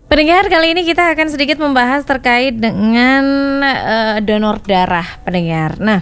Pendengar, kali ini kita akan sedikit membahas terkait dengan donor darah, pendengar. Nah,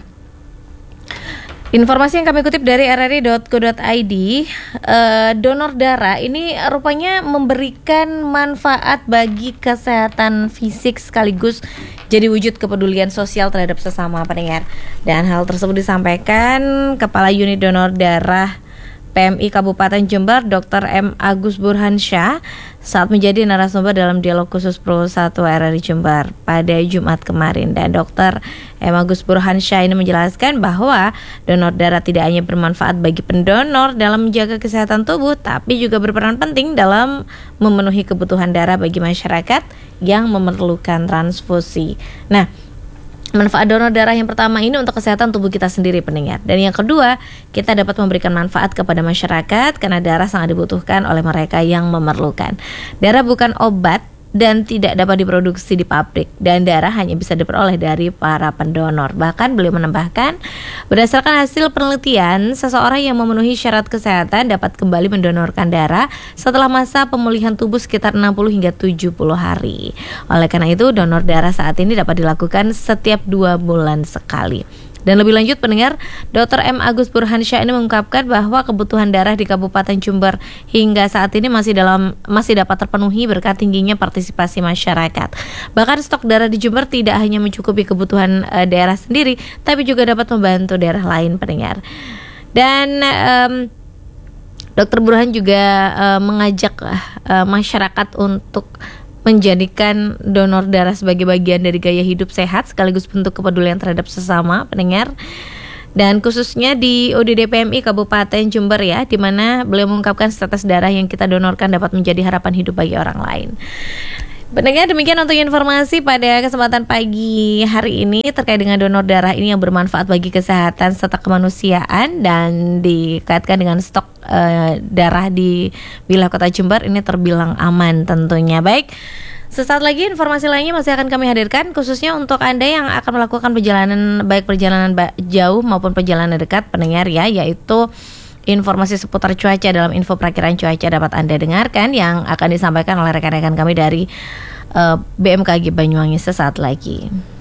informasi yang kami kutip dari rri.co.id, donor darah ini rupanya memberikan manfaat bagi kesehatan fisik sekaligus jadi wujud kepedulian sosial terhadap sesama, pendengar. Dan hal tersebut disampaikan Kepala Unit Donor Darah PMI Kabupaten Jember, Dr. M. Agus Burhansyah saat menjadi narasumber dalam dialog khusus Pro 1 RRI Jember pada Jumat kemarin. Dan Dr. M. Agus Burhansyah ini menjelaskan bahwa donor darah tidak hanya bermanfaat bagi pendonor dalam menjaga kesehatan tubuh, tapi juga berperan penting dalam memenuhi kebutuhan darah bagi masyarakat yang memerlukan transfusi. Nah, manfaat donor darah yang pertama ini untuk kesehatan tubuh kita sendiri, pendengar. Dan yang kedua, kita dapat memberikan manfaat kepada masyarakat karena darah sangat dibutuhkan oleh mereka yang memerlukan. Darah bukan obat dan tidak dapat diproduksi di pabrik, dan darah hanya bisa diperoleh dari para pendonor. Bahkan beliau menambahkan, berdasarkan hasil penelitian, seseorang yang memenuhi syarat kesehatan dapat kembali mendonorkan darah setelah masa pemulihan tubuh sekitar 60 hingga 70 hari. Oleh karena itu, donor darah saat ini dapat dilakukan setiap 2 bulan sekali. Dan lebih lanjut, pendengar, Dr. M. Agus Burhansyah ini mengungkapkan bahwa kebutuhan darah di Kabupaten Jember hingga saat ini masih dapat terpenuhi berkat tingginya partisipasi masyarakat. Bahkan stok darah di Jember tidak hanya mencukupi kebutuhan daerah sendiri, tapi juga dapat membantu daerah lain, pendengar. Dan Dr. Burhan juga mengajak masyarakat untuk menjadikan donor darah sebagai bagian dari gaya hidup sehat sekaligus bentuk kepedulian terhadap sesama, pendengar. Dan khususnya di ODD PMI Kabupaten Jember ya, di mana beliau mengungkapkan status darah yang kita donorkan dapat menjadi harapan hidup bagi orang lain. Pendengar, demikian untuk informasi pada kesempatan pagi hari ini terkait dengan donor darah ini yang bermanfaat bagi kesehatan serta kemanusiaan dan dikaitkan dengan stok darah di wilayah Kota Jember ini terbilang aman tentunya. Baik, sesaat lagi informasi lainnya masih akan kami hadirkan khususnya untuk Anda yang akan melakukan perjalanan, baik perjalanan jauh maupun perjalanan dekat, pendengar ya, yaitu informasi seputar cuaca dalam info perakiran cuaca dapat Anda dengarkan yang akan disampaikan oleh rekan-rekan kami dari BMKG Banyuwangi sesaat lagi.